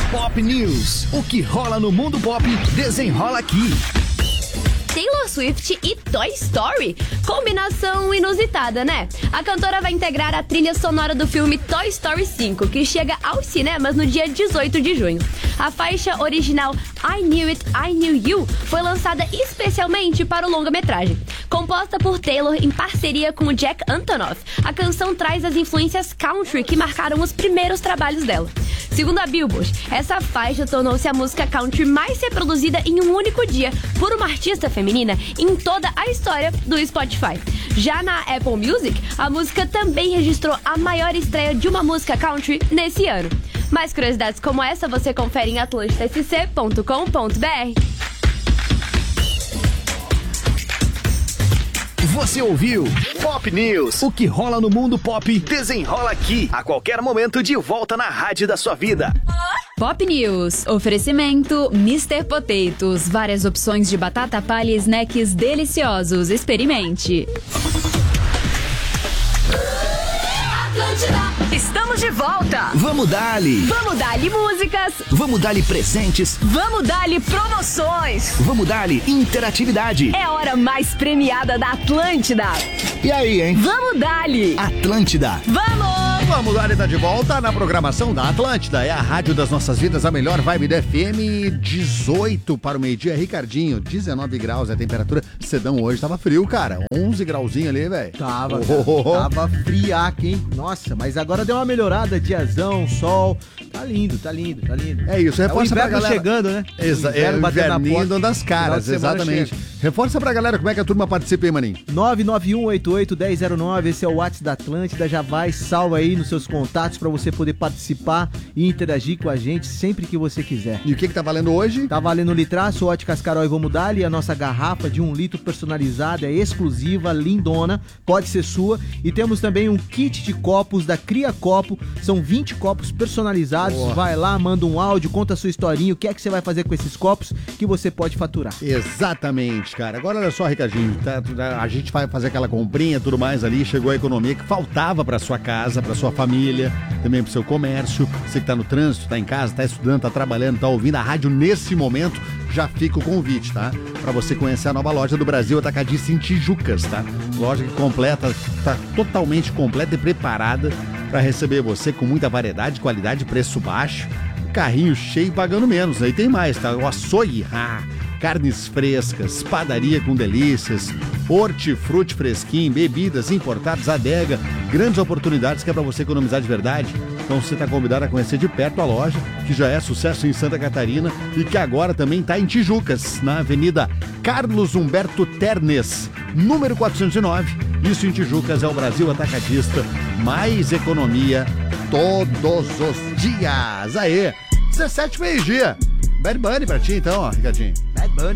Pop News. O que rola no mundo pop, desenrola aqui. Taylor Swift e Toy Story? Combinação inusitada, né? A cantora vai integrar a trilha sonora do filme Toy Story 5, que chega aos cinemas no dia 18 de junho. A faixa original I Knew It, I Knew You foi lançada especialmente para o longa-metragem. Composta por Taylor em parceria com o Jack Antonoff, a canção traz as influências country que marcaram os primeiros trabalhos dela. Segundo a Billboard, essa faixa tornou-se a música country mais reproduzida em um único dia por uma artista feminina em toda a história do Spotify. Já na Apple Music, a música também registrou a maior estreia de uma música country nesse ano. Mais curiosidades como essa você confere em atlantidascc.com.br. Você ouviu Pop News. O que rola no mundo pop, desenrola aqui. A qualquer momento, de volta na rádio da sua vida. Pop News. Oferecimento Mr. Potatoes. Várias opções de batata palha e snacks deliciosos. Experimente. Estamos de volta. Vamos dar-lhe. Vamos dar-lhe músicas. Vamos dar-lhe presentes. Vamos dar-lhe promoções. Vamos dar-lhe interatividade. É a hora mais premiada da Atlântida. E aí, hein? Vamos dar-lhe. Atlântida. Vamos! Vamos dar, tá de volta na programação da Atlântida. É a rádio das nossas vidas, a melhor vibe da FM. 18 para o meio-dia. Ricardinho, 19 graus é a temperatura. Cedão hoje tava frio, cara. 11 grauzinho ali, velho. Tava friaca, hein? Nossa, mas agora deu uma melhorada, diazão, sol. Tá lindo, tá lindo, tá lindo. É isso, reforça pra galera. Chegando, né? É o inverninho dando as caras, exatamente. Reforça pra galera como é que a turma participa, hein, maninho? 991881009, esse é o WhatsApp da Atlântida, já vai, salva aí nos seus contatos pra você poder participar e interagir com a gente sempre que você quiser. E o que tá valendo hoje? Tá valendo litraço, Óticas Carol e Vamos Dar-lhe, a nossa garrafa de 1 litro personalizada, é exclusiva, lindona, pode ser sua. E temos também um kit de copos da Cria Copo, são 20 copos personalizados. Boa. Vai lá, manda um áudio, conta a sua historinha, o que é que você vai fazer com esses copos que você pode faturar. Exatamente, cara. Agora olha só, Ricardinho, a gente vai fazer aquela comprinha, tudo mais ali, chegou a economia que faltava pra sua casa, pra sua família, também pro seu comércio. Você que tá no trânsito, tá em casa, tá estudando, tá trabalhando, tá ouvindo a rádio nesse momento, já fica o convite, tá? Pra você conhecer a nova loja do Brasil Atacadista em Tijucas, tá? Loja que completa, tá totalmente completa e preparada pra receber você com muita variedade, qualidade, preço baixo, carrinho cheio pagando menos. Aí tem mais, tá? O açougue, carnes frescas, padaria com delícias, hortifruti fresquinho, bebidas importadas, adega, grandes oportunidades que é pra você economizar de verdade. Então você está convidado a conhecer de perto a loja, que já é sucesso em Santa Catarina e que agora também está em Tijucas, na Avenida Carlos Humberto Ternes, número 409. Isso em Tijucas é o Brasil Atacadista, mais economia todos os dias. Aê, 17 meio-dia. Bad Bunny pra ti então, ó, Ricardinho.